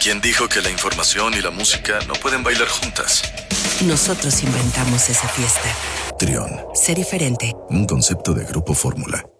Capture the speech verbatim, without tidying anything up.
¿Quién dijo que la información y la música no pueden bailar juntas? Nosotros inventamos esa fiesta. Trión. Sé diferente. Un concepto de Grupo Fórmula.